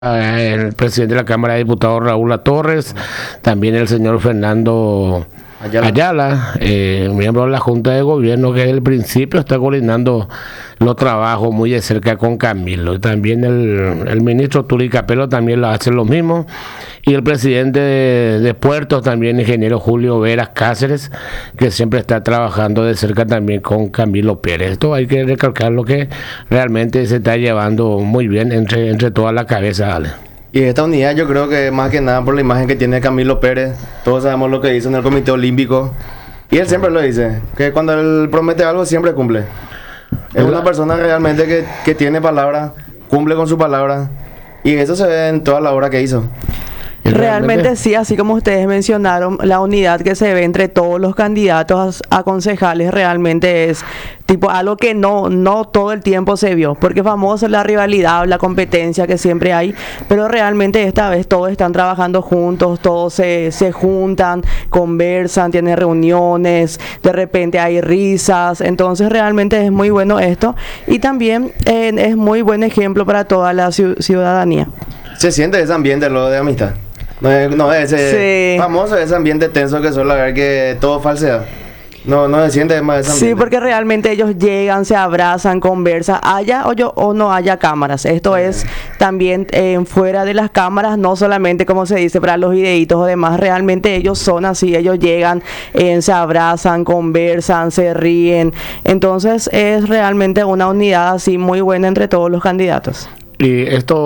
el presidente de la Cámara de Diputados Raúl Torres, también el señor Fernando Ayala, miembro de la Junta de Gobierno, que desde el principio está coordinando los trabajos muy de cerca con Camilo. Y también el ministro Turi Capello también lo hace lo mismo. Y el presidente de Puertos, también ingeniero Julio Veras Cáceres, que siempre está trabajando de cerca también con Camilo Pérez. Esto hay que recalcar lo que realmente se está llevando muy bien entre toda la cabeza, Ale. Y esta unidad yo creo que más que nada por la imagen que tiene Camilo Pérez, todos sabemos lo que hizo en el Comité Olímpico, y él siempre lo dice, que cuando él promete algo siempre cumple. Es una persona realmente que tiene palabra, cumple con su palabra, y eso se ve en toda la obra que hizo. Realmente sí, así como ustedes mencionaron, la unidad que se ve entre todos los candidatos a concejales realmente es tipo algo que no todo el tiempo se vio, porque es famosa la rivalidad, la competencia que siempre hay, pero realmente esta vez todos están trabajando juntos, todos se juntan, conversan, tienen reuniones, de repente hay risas, entonces realmente es muy bueno esto, y también es muy buen ejemplo para toda la ciudadanía. Se siente ese ambiente lo de amistad. No es ese famoso, ese ambiente tenso que suele haber, que todo falsedad. No se siente más ese ambiente. Sí, porque realmente ellos llegan, se abrazan, conversan, haya o no haya cámaras. Esto es también fuera de las cámaras, no solamente como se dice para los videitos o demás, realmente ellos son así, ellos llegan, se abrazan, conversan, se ríen. Entonces es realmente una unidad así muy buena entre todos los candidatos. Y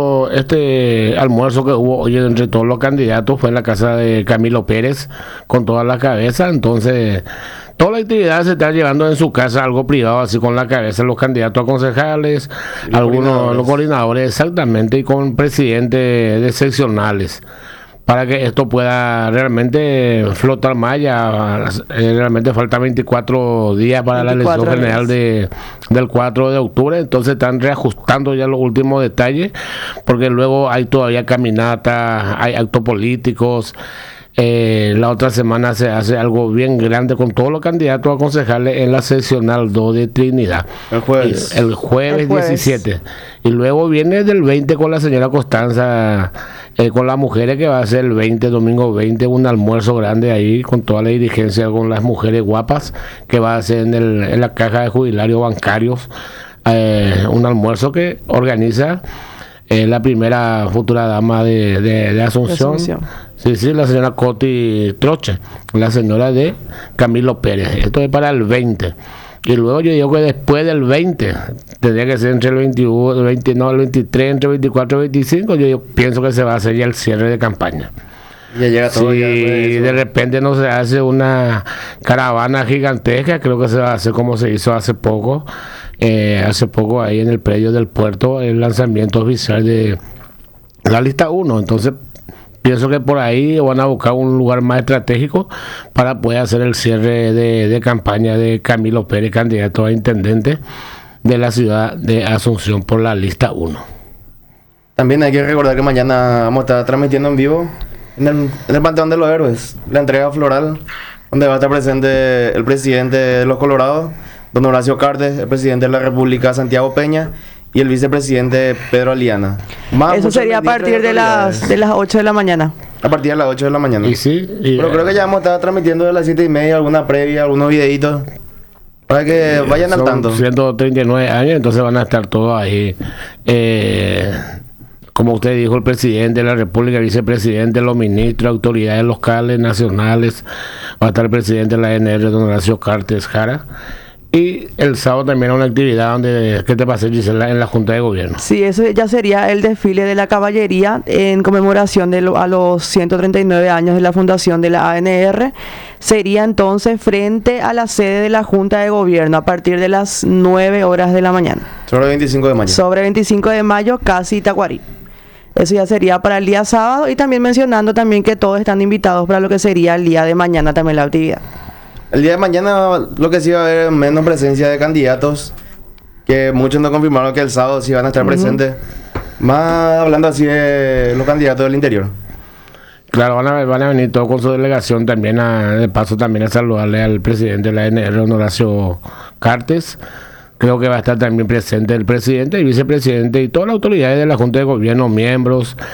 este almuerzo que hubo hoy entre todos los candidatos fue en la casa de Camilo Pérez, con toda la cabeza. Entonces, toda la actividad se está llevando en su casa, algo privado, así con la cabeza, los candidatos a concejales, los coordinadores, exactamente, y con presidentes de seccionales, para que esto pueda realmente flotar más. Ya realmente falta 24 días para la elección general del 4 de octubre, entonces están reajustando ya los últimos detalles, porque luego hay todavía caminatas, hay actos políticos. La otra semana se hace algo bien grande con todos los candidatos a concejales en la seccional 2 de Trinidad. El jueves 17. Y luego viene del 20 con la señora Constanza, con las mujeres, que va a ser el 20, domingo 20, un almuerzo grande ahí con toda la dirigencia, con las mujeres guapas, que va a ser en la caja de jubilarios bancarios. Un almuerzo que organiza la primera futura dama de Asunción. Sí, la señora Coti Troche, la señora de Camilo Pérez. Esto es para el 20. Y luego yo digo que después del 20, tendría que ser entre el 21, el 23, entre el 24 y el 25, yo pienso que se va a hacer ya el cierre de campaña. Ya llega todo. Si de repente no se hace una caravana gigantesca, creo que se va a hacer como se hizo hace poco ahí en el predio del puerto, el lanzamiento oficial de la lista 1. Entonces pienso que por ahí van a buscar un lugar más estratégico para poder hacer el cierre de campaña de Camilo Pérez, candidato a intendente de la ciudad de Asunción por la lista 1. También hay que recordar que mañana vamos a estar transmitiendo en vivo en el Panteón de los Héroes la entrega floral, donde va a estar presente el presidente de los Colorados, don Horacio Cartes, el presidente de la República, Santiago Peña, y el vicepresidente Pedro Aliana. Eso sería a partir de las 8 de la mañana. A partir de las 8 de la mañana. Pero creo que ya vamos a estar transmitiendo de las 7:30, alguna previa, algunos videitos, para que vayan al tanto. 139 años, entonces van a estar todos ahí. Como usted dijo, el presidente de la República, el vicepresidente, los ministros, autoridades locales, nacionales. Va a estar el presidente de la ANR, don Horacio Cartes Jara. Y el sábado también hay una actividad ¿qué te pasa, Gisela, en la Junta de Gobierno? Sí, eso ya sería el desfile de la caballería en conmemoración a los 139 años de la fundación de la ANR. Sería entonces frente a la sede de la Junta de Gobierno a partir de las 9 horas de la mañana. Sobre el 25 de mayo. Sobre 25 de mayo, casi Tacuarí. Eso ya sería para el día sábado, y también mencionando también que todos están invitados para lo que sería el día de mañana también la actividad. El día de mañana lo que sí va a haber menos presencia de candidatos, que muchos no confirmaron que el sábado sí van a estar presentes, más hablando así de los candidatos del interior. Claro, van a venir todos con su delegación también, de paso también a saludarle al presidente de la ANR, don Horacio Cartes, Creo que va a estar también presente el presidente y vicepresidente y todas las autoridades de la Junta de Gobierno, miembros,